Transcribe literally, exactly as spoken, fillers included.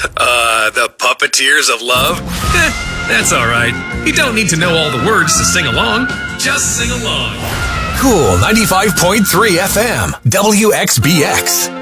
Uh, the Puppeteers of Love? Eh, that's all right. You don't need to know all the words to sing along. Just sing along. Cool ninety-five point three F M, W X B X.